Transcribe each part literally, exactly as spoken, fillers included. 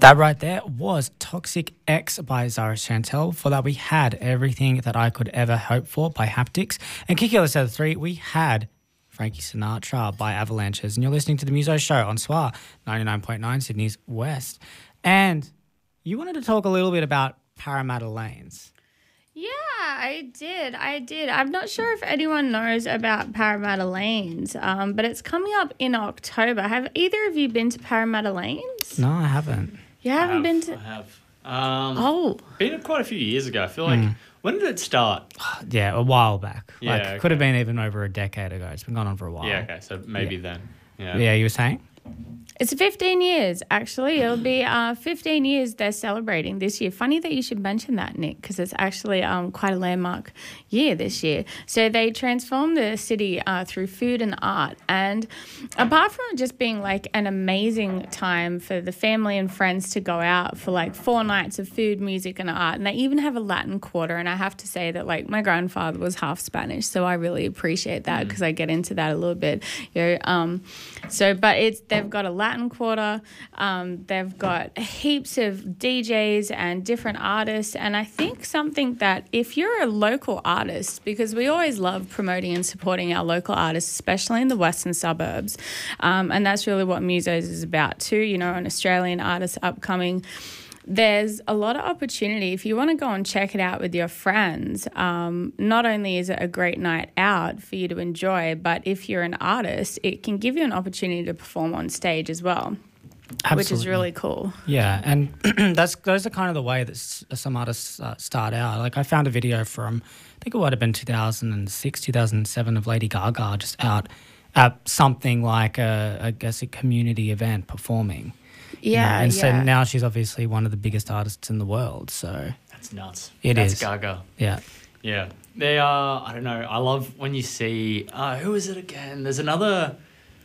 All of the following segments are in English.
That right there was Toxic X by Zara Chantel. For that, we had Everything That I Could Ever Hope For by Haptics. And kicking out the three, we had Frankie Sinatra by Avalanches. And you're listening to the Muso Show on S W A ninety-nine point nine Sydney's West. And you wanted to talk a little bit about Parramatta Lanes. Yeah, I did. I did. I'm not sure if anyone knows about Parramatta Lanes, um, but it's coming up in October. Have either of you been to Parramatta Lanes? No, I haven't. You haven't have, been to... I have. Um, oh. Been quite a few years ago. I feel like... Mm. When did it start? Yeah, a while back. Yeah, like, okay. Could have been even over a decade ago. It's been going on for a while. Yeah, okay. So maybe yeah. then. Yeah. Yeah, you were saying? It's fifteen years, actually. It'll be uh, fifteen years they're celebrating this year. Funny that you should mention that, Nick, because it's actually um, quite a landmark year this year. So they transformed the city uh, through food and art. And apart from it just being like an amazing time for the family and friends to go out for like four nights of food, music and art, and they even have a Latin quarter. And I have to say that like my grandfather was half Spanish, so I really appreciate that because mm. I get into that a little bit. You know, um, so, but it's they've got a Latin quarter. Um, they've got heaps of D Js and different artists. And I think something that if you're a local artist, because we always love promoting and supporting our local artists, especially in the western suburbs, um, and that's really what Musos is about too, you know, an Australian artist upcoming. There's a lot of opportunity. If you want to go and check it out with your friends, um, not only is it a great night out for you to enjoy, but if you're an artist, it can give you an opportunity to perform on stage as well. Absolutely. Which is really cool. Yeah, and that's those are kind of the way that s- some artists uh, start out. Like I found a video from, I think it would have been two thousand six, two thousand seven of Lady Gaga just out at something like, a, I guess, a community event performing. Yeah, you know? And yeah. so now she's obviously one of the biggest artists in the world. So that's nuts. It that's is. Gaga. Yeah. Yeah. They are, I don't know, I love when you see, uh, who is it again? There's another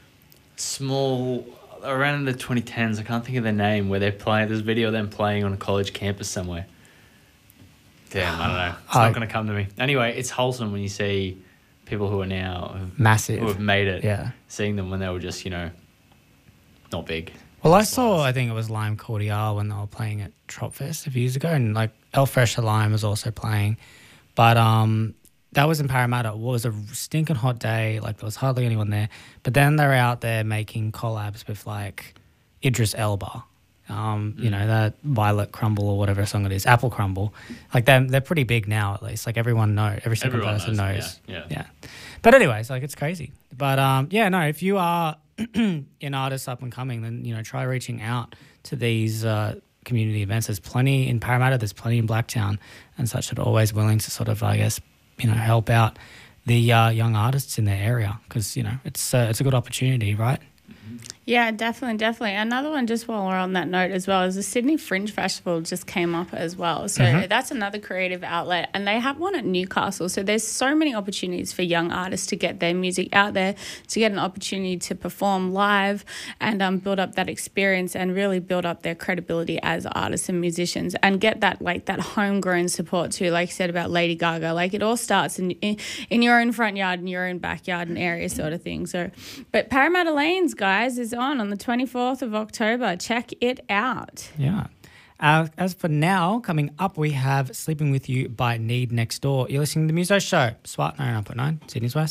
small, around the twenty tens, I can't think of their name, where they're playing, there's a video of them playing on a college campus somewhere. Damn, I don't know. It's I, not going to come to me. Anyway, it's wholesome when you see people who are now have, massive, who have made it, yeah. seeing them when they were just, you know, not big. Well, I saw, I think it was Lime Cordial when they were playing at Tropfest a few years ago, and like El Fresh Lime was also playing. But um, that was in Parramatta. It was a stinking hot day, like there was hardly anyone there. But then they're out there making collabs with like Idris Elba, um, mm. you know, that Violet Crumble or whatever song it is, Apple Crumble. Like they're, they're pretty big now at least. Like everyone knows, every single everyone person knows. knows. Yeah, yeah. yeah. But anyways, like it's crazy. But um, yeah, no, if you are an artist up and coming, then, you know, try reaching out to these uh, community events. There's plenty in Parramatta, there's plenty in Blacktown and such that are always willing to sort of, I guess, you know, help out the uh, young artists in their area because, you know, it's, uh, it's a good opportunity, right? Yeah, definitely, definitely. Another one, just while we're on that note as well, is the Sydney Fringe Festival just came up as well. So mm-hmm. that's another creative outlet. And they have one at Newcastle. So there's so many opportunities for young artists to get their music out there, to get an opportunity to perform live and um, build up that experience and really build up their credibility as artists and musicians and get that, like, that homegrown support too, like you said about Lady Gaga. Like, it all starts in, in, in your own front yard, in your own backyard and area sort of thing. So, but Parramatta Lanes, guys, is on on the twenty-fourth of October. Check it out. Yeah. Uh, as for now, coming up, we have Sleeping With You by Need Next Door. You're listening to the Muso Show, S W A T ninety-nine point nine, Sydney's West.